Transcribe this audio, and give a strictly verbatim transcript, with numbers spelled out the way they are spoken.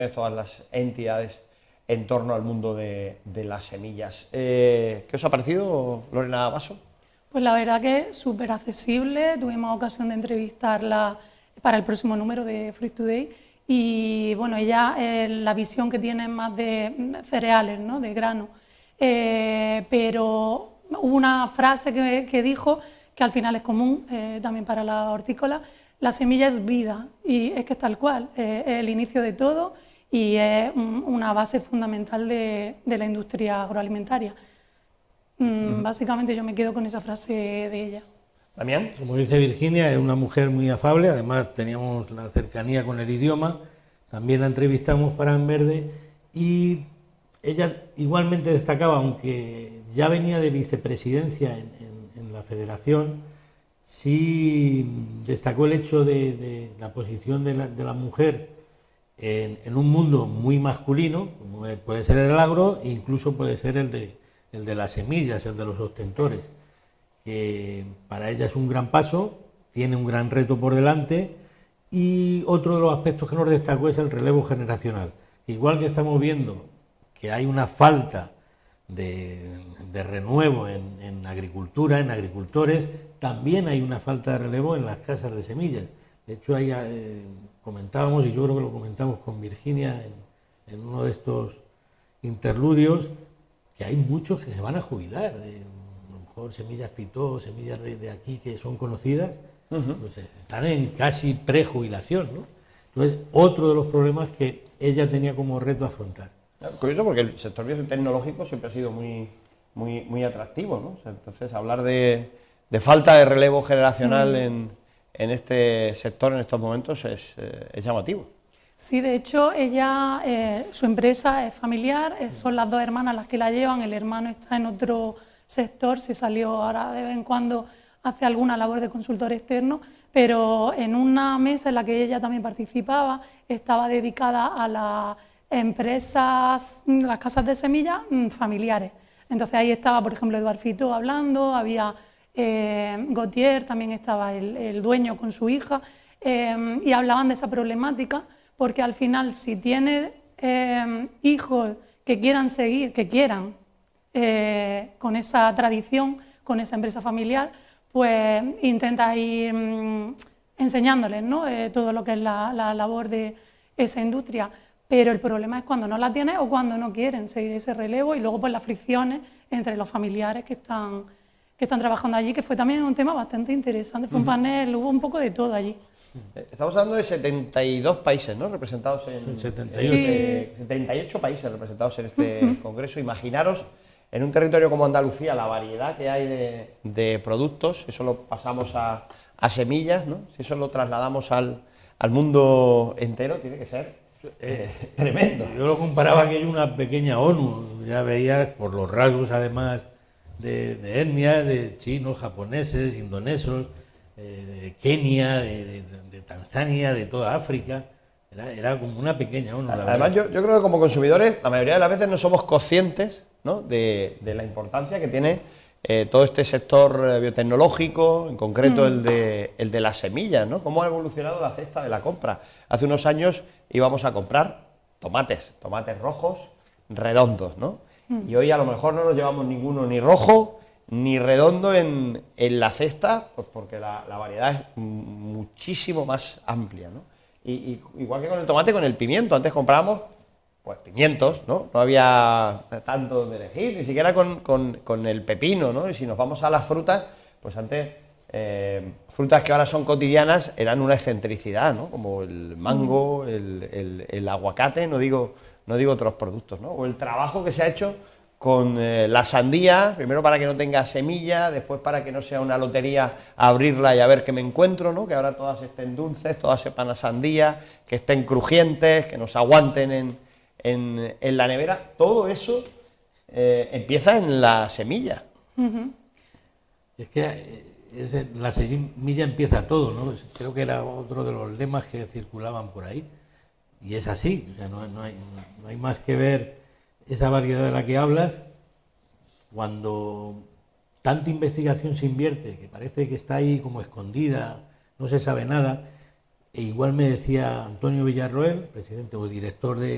todas las entidades en torno al mundo de, de las semillas. Eh, ¿Qué os ha parecido, Lorena Basso? Pues la verdad que es súper accesible, tuvimos ocasión de entrevistarla para el próximo número de Fruit Today y bueno, ella, eh, la visión que tiene es más de cereales, ¿no?, de grano, eh, pero hubo una frase que, que dijo que al final es común eh, también para la hortícola: la semilla es vida, y es que es tal cual, eh, es el inicio de todo y es un, una base fundamental de, de la industria agroalimentaria. Mm, uh-huh. Básicamente yo me quedo con esa frase de ella. ¿Damián? Como dice Virginia, es una mujer muy afable, además teníamos la cercanía con el idioma, también la entrevistamos para En Verde y ella igualmente destacaba, aunque ya venía de vicepresidencia en, en, en la federación, sí destacó el hecho de, de la posición de la, de la mujer en, en un mundo muy masculino, como puede ser el agro e incluso puede ser el de, el de las semillas, el de los ostentores, que para ella es un gran paso, tiene un gran reto por delante. Y otro de los aspectos que nos destacó es el relevo generacional, que igual que estamos viendo que hay una falta de, de renuevo en, en agricultura, en agricultores, también hay una falta de relevo en las casas de semillas. De hecho, ahí eh, comentábamos, y yo creo que lo comentamos con Virginia en, en uno de estos interludios, que hay muchos que se van a jubilar, de, a lo mejor semillas fitó, semillas de, de aquí que son conocidas, uh-huh. pues están en casi prejubilación, ¿no? Entonces, otro de los problemas que ella tenía como reto afrontar. Curioso, porque el sector biotecnológico siempre ha sido muy, muy, muy atractivo, ¿no? O sea, entonces, hablar de, de falta de relevo generacional uh-huh. en, en este sector en estos momentos es, eh, es llamativo. Sí, de hecho, ella, eh, su empresa es familiar, eh, son las dos hermanas las que la llevan, el hermano está en otro sector, se salió ahora de vez en cuando, hace alguna labor de consultor externo, pero en una mesa en la que ella también participaba, estaba dedicada a las empresas, las casas de semillas familiares. Entonces ahí estaba, por ejemplo, Eduard Fitó hablando, había eh, Gautier, también estaba el, el dueño con su hija, eh, y hablaban de esa problemática, porque al final, si tiene eh, hijos que quieran seguir, que quieran eh, con esa tradición, con esa empresa familiar, pues intenta ir mmm, enseñándoles, ¿no? eh, todo lo que es la, la labor de esa industria. Pero el problema es cuando no la tienen o cuando no quieren seguir ese relevo, y luego pues las fricciones entre los familiares que están, que están trabajando allí, que fue también un tema bastante interesante. Fue un panel, hubo un poco de todo allí. Estamos hablando de setenta y dos países, ¿no?, representados en... setenta y ocho. Eh, setenta y ocho países representados en este uh-huh. congreso. Imaginaros, en un territorio como Andalucía, la variedad que hay de, de productos. Eso lo pasamos a, a semillas, ¿no? Si eso lo trasladamos al, al mundo entero, tiene que ser eh, tremendo. Yo lo comparaba que hay una pequeña ONU, ya veías por los rasgos además de, de etnia, de chinos, japoneses, indonesos, de Kenia, de, de, de Tanzania, de toda África. Era, era como una pequeña ONU. Además, yo, yo creo que como consumidores, la mayoría de las veces no somos conscientes, ¿no?, de, de la importancia que tiene eh, todo este sector biotecnológico, en concreto mm. el, de, el de las semillas, ¿no? Cómo ha evolucionado la cesta de la compra. Hace unos años íbamos a comprar tomates, tomates rojos, redondos, ¿no? Mm. Y hoy a lo mejor no nos llevamos ninguno ni rojo ni redondo en, en la cesta, pues porque la, la variedad es muchísimo más amplia, ¿no? Y, y igual que con el tomate, con el pimiento. Antes comprábamos pues pimientos, ¿no? No había tanto de elegir, ni siquiera con, con, con el pepino, ¿no? Y si nos vamos a las frutas, pues antes eh, frutas que ahora son cotidianas eran una excentricidad, ¿no? Como el mango, el, el, el aguacate, no digo, no digo otros productos, ¿no? O el trabajo que se ha hecho con eh, la sandía, primero para que no tenga semilla, después para que no sea una lotería abrirla y a ver qué me encuentro, ¿no? Que ahora todas estén dulces, todas sepan a sandía, que estén crujientes, que nos aguanten en, en, en la nevera. Todo eso eh, empieza en la semilla. Uh-huh. Es que es, la semilla empieza todo, ¿no? Creo que era otro de los lemas que circulaban por ahí, y es así. O sea, no, no, hay, no hay más que ver esa variedad de la que hablas. Cuando tanta investigación se invierte, que parece que está ahí como escondida, no se sabe nada. E igual me decía Antonio Villarroel, presidente o director de,